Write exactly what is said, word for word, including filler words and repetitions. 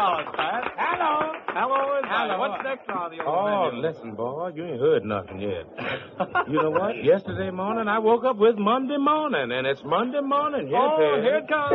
Hello, Pat. Hello. Hello, everybody. Hello. What's next on the old Oh, menu? listen, boy, you ain't heard nothing yet. You know what? Yesterday morning, I woke up with Monday morning, and it's Monday morning. Here Oh, it is. here it comes.